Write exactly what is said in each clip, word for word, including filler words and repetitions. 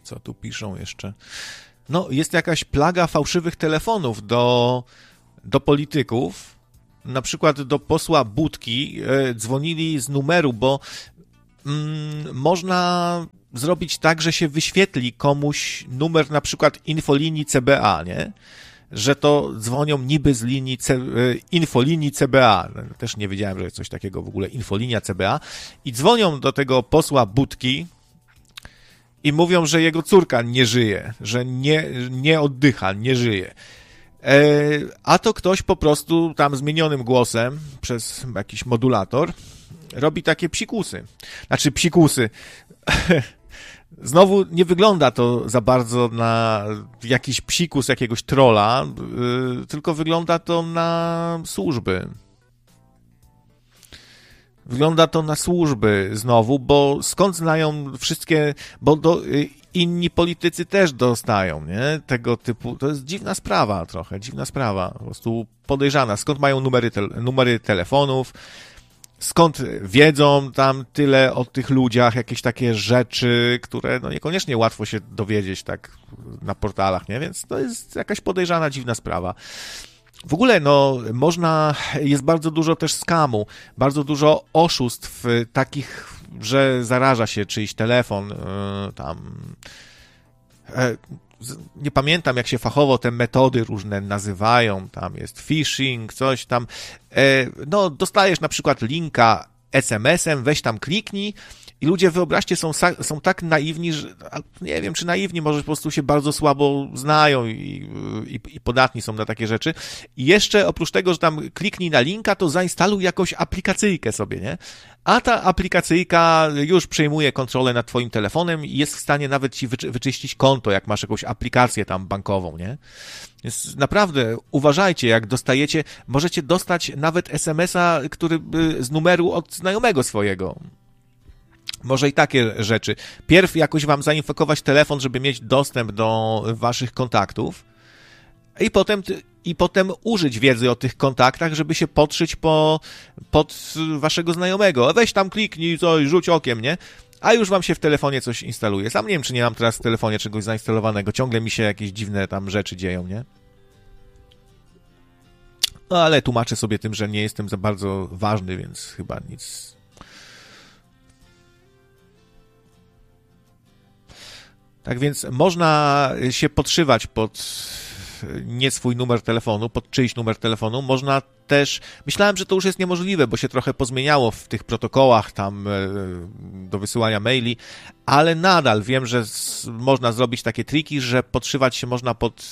Co tu piszą jeszcze? No, jest jakaś plaga fałszywych telefonów do, do polityków. Na przykład do posła Budki e, dzwonili z numeru, bo mm, można zrobić tak, że się wyświetli komuś numer na przykład infolinii C B A, nie? Że to dzwonią niby z linii C, infolinii C B A. Też nie wiedziałem, że jest coś takiego w ogóle, infolinia C B A. I dzwonią do tego posła Budki i mówią, że jego córka nie żyje, że nie, nie oddycha, nie żyje. E, a to ktoś po prostu tam zmienionym głosem przez jakiś modulator robi takie psikusy. Znaczy psikusy. Znowu nie wygląda to za bardzo na jakiś psikus jakiegoś trolla, yy, tylko wygląda to na służby. Wygląda to na służby znowu, bo skąd znają wszystkie, bo do, yy, inni politycy też dostają, nie? Tego typu, to jest dziwna sprawa trochę, dziwna sprawa, po prostu podejrzana. Skąd mają numery, te, numery telefonów, skąd wiedzą tam tyle o tych ludziach, jakieś takie rzeczy, które no niekoniecznie łatwo się dowiedzieć tak na portalach, nie? Więc to jest jakaś podejrzana, dziwna sprawa. W ogóle, no, można, jest bardzo dużo też skamu, bardzo dużo oszustw takich, że zaraża się czyjś telefon, yy, tam... Yy, nie pamiętam, jak się fachowo te metody różne nazywają, tam jest phishing, coś tam, no dostajesz na przykład linka es em esem, weź tam kliknij i ludzie, wyobraźcie, są, są tak naiwni, że nie wiem, czy naiwni, może po prostu się bardzo słabo znają i, i, i podatni są na takie rzeczy. I jeszcze oprócz tego, że tam kliknij na linka, to zainstaluj jakąś aplikacyjkę sobie, nie? A ta aplikacyjka już przejmuje kontrolę nad twoim telefonem i jest w stanie nawet ci wyczy- wyczyścić konto, jak masz jakąś aplikację tam bankową, nie? Więc naprawdę uważajcie, jak dostajecie, możecie dostać nawet es em esa, który z numeru od znajomego swojego. Może i takie rzeczy. Pierw jakoś wam zainfekować telefon, żeby mieć dostęp do waszych kontaktów i potem, i potem użyć wiedzy o tych kontaktach, żeby się podszyć po, pod waszego znajomego. Weź tam kliknij coś, rzuć okiem, nie? A już wam się w telefonie coś instaluje. Sam nie wiem, czy nie mam teraz w telefonie czegoś zainstalowanego. Ciągle mi się jakieś dziwne tam rzeczy dzieją, nie? No ale tłumaczę sobie tym, że nie jestem za bardzo ważny, więc chyba nic... Tak więc można się podszywać pod nie swój numer telefonu, pod czyjś numer telefonu. Można też... Myślałem, że to już jest niemożliwe, bo się trochę pozmieniało w tych protokołach tam do wysyłania maili, ale nadal wiem, że można zrobić takie triki, że podszywać się można pod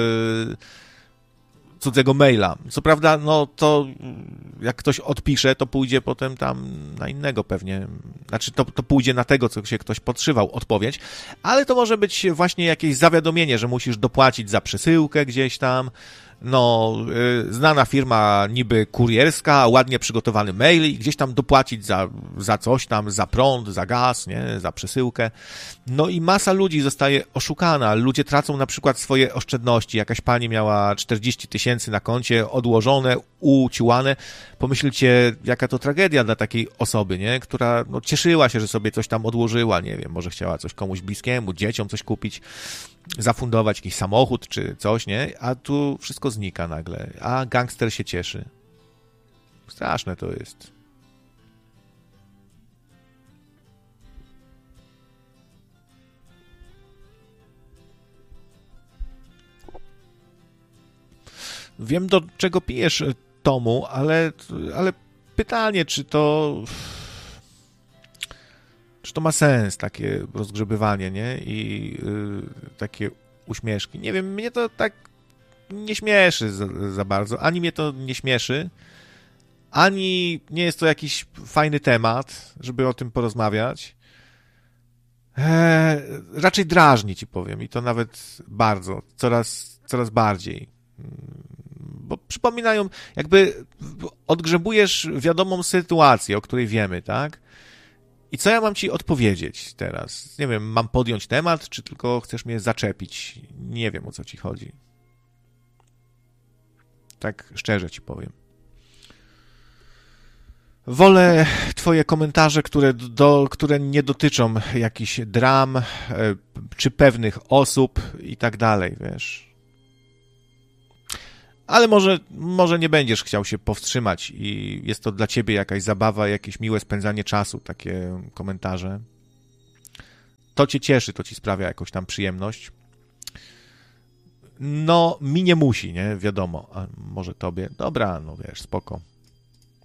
cudzego maila. Co prawda, no to jak ktoś odpisze, to pójdzie potem tam na innego pewnie. Znaczy, to, to pójdzie na tego, co się ktoś podszywał, odpowiedź. Ale to może być właśnie jakieś zawiadomienie, że musisz dopłacić za przesyłkę gdzieś tam. No, yy, znana firma niby kurierska, ładnie przygotowany mail i gdzieś tam dopłacić za, za coś tam, za prąd, za gaz, nie, za przesyłkę. No i masa ludzi zostaje oszukana. Ludzie tracą na przykład swoje oszczędności. Jakaś pani miała czterdzieści tysięcy na koncie, odłożone, uciłane. Pomyślcie, jaka to tragedia dla takiej osoby, nie, która no, cieszyła się, że sobie coś tam odłożyła, nie wiem, może chciała coś komuś bliskiemu, dzieciom coś kupić, zafundować jakiś samochód czy coś, nie? A tu wszystko znika nagle, a gangster się cieszy. Straszne to jest. Wiem, do czego pijesz, Tomu, ale, ale pytanie, czy to... Czy to ma sens, takie rozgrzebywanie, nie? I yy, takie uśmieszki. Nie wiem, mnie to tak nie śmieszy za, za bardzo. Ani mnie to nie śmieszy, ani nie jest to jakiś fajny temat, żeby o tym porozmawiać. Eee, raczej drażni, ci powiem. I to nawet bardzo. Coraz, coraz bardziej. Bo przypominają, jakby odgrzebujesz wiadomą sytuację, o której wiemy, tak? I co ja mam ci odpowiedzieć teraz? Nie wiem, mam podjąć temat, czy tylko chcesz mnie zaczepić? Nie wiem, o co ci chodzi. Tak szczerze ci powiem. Wolę twoje komentarze, które, do, które nie dotyczą jakichś dram, e, czy pewnych osób i tak dalej, wiesz. Ale może, może nie będziesz chciał się powstrzymać i jest to dla ciebie jakaś zabawa, jakieś miłe spędzanie czasu, takie komentarze. To cię cieszy, to ci sprawia jakąś tam przyjemność. No, mi nie musi, nie? Wiadomo, a może tobie. Dobra, no wiesz, spoko.